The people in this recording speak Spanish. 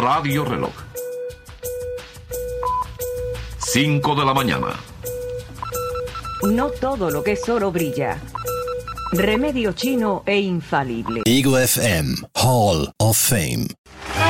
Radio Reloj. 5 de la mañana. No todo lo que es oro brilla. Remedio chino e infalible. Eagle FM Hall of Fame.